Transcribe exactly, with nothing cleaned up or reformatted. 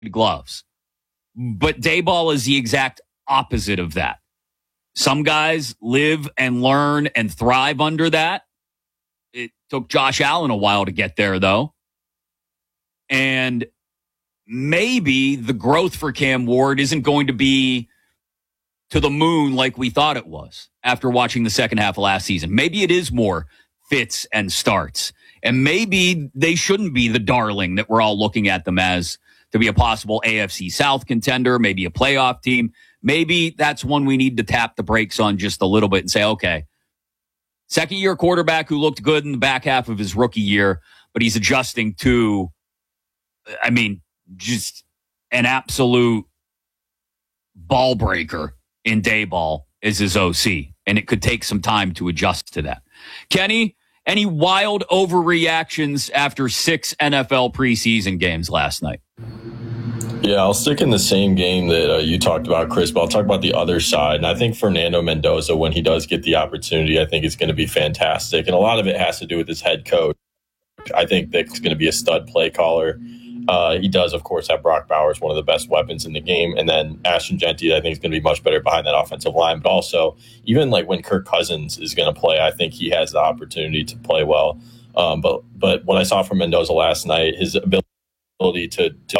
gloves. But Daboll is the exact opposite of that. Some guys live and learn and thrive under that. It took Josh Allen a while to get there, though. And maybe the growth for Cam Ward isn't going to be to the moon like we thought it was after watching the second half of last season. Maybe it is more fits and starts. And maybe they shouldn't be the darling that we're all looking at them as to be a possible A F C South contender, maybe a playoff team. Maybe that's one we need to tap the brakes on just a little bit and say, okay, second year quarterback who looked good in the back half of his rookie year, but he's adjusting to, I mean, just an absolute ball breaker in Daboll is his O C. And it could take some time to adjust to that. Kenny, any wild overreactions after six N F L preseason games last night? Yeah, I'll stick in the same game that uh, you talked about, Chris, but I'll talk about the other side. And I think Fernando Mendoza, when he does get the opportunity, I think it's going to be fantastic. And a lot of it has to do with his head coach. I think that's going to be a stud play caller. Uh, he does, of course, have Brock Bowers, one of the best weapons in the game. And then Ashton Genty, I think, is going to be much better behind that offensive line. But also, even like when Kirk Cousins is going to play, I think he has the opportunity to play well. Um, but but what I saw from Mendoza last night, his ability to, to